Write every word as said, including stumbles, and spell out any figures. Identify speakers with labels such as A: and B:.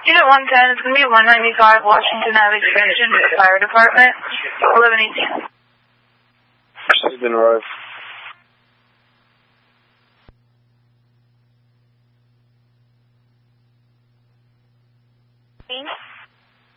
A: Unit one ten, it's going to be one ninety-five Washington Avenue Extension, Fire Department, eleven eighteen.
B: She's been arrived.
A: Bean?